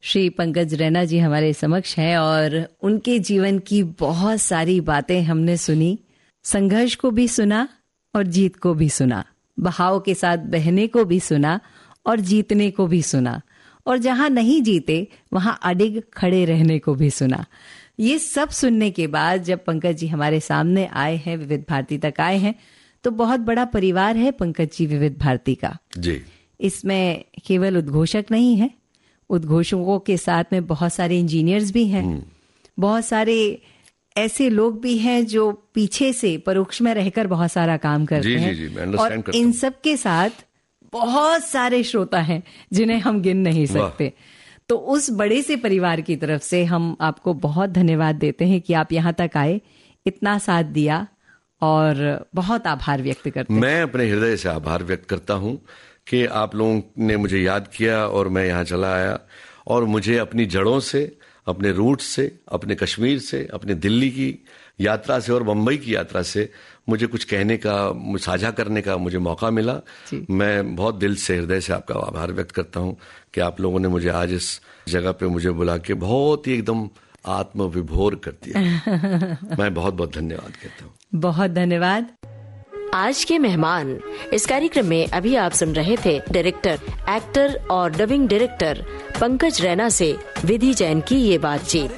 श्री पंकज रैना जी हमारे समक्ष हैं और उनके जीवन की बहुत सारी बातें हमने सुनी। संघर्ष को भी सुना और जीत को भी सुना, बहाव के साथ बहने को भी सुना और जीतने को भी सुना, और जहां नहीं जीते वहां अडिग खड़े रहने को भी सुना। ये सब सुनने के बाद जब पंकज जी हमारे सामने आए हैं, विविध भारती तक आए हैं, तो बहुत बड़ा परिवार है पंकज जी विविध भारती का जी। इसमें केवल उद्घोषक नहीं है, उद्घोषकों के साथ में बहुत सारे इंजीनियर्स भी हैं, बहुत सारे ऐसे लोग भी हैं जो पीछे से परोक्ष में रहकर बहुत सारा काम करते हैं। जी, मैं अंडरस्टैंड और करता इन हूं। सब के साथ बहुत सारे श्रोता हैं जिन्हें हम गिन नहीं सकते। तो उस बड़े से परिवार की तरफ से हम आपको बहुत धन्यवाद देते हैं कि आप यहाँ तक आए, इतना साथ दिया, और बहुत आभार व्यक्त करते हैं। मैं अपने हृदय से आभार व्यक्त करता हूं कि आप लोगों ने मुझे याद किया और मैं यहाँ चला आया, और मुझे अपनी जड़ों से, अपने रूट से, अपने कश्मीर से, अपने दिल्ली की यात्रा से और मुंबई की यात्रा से मुझे कुछ कहने का, साझा करने का मुझे मौका मिला। मैं बहुत दिल से, हृदय से आपका आभार व्यक्त करता हूं कि आप लोगों ने मुझे आज इस जगह पे मुझे बुला के बहुत ही एकदम आत्मविभोर कर दिया। मैं बहुत बहुत धन्यवाद कहता हूँ। बहुत धन्यवाद। आज के मेहमान इस कार्यक्रम में अभी आप सुन रहे थे डायरेक्टर, एक्टर और डबिंग डायरेक्टर पंकज रैना से विधि जैन की ये बातचीत।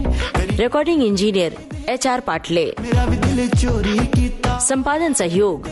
रिकॉर्डिंग इंजीनियर HR पाटले, संपादन सहयोग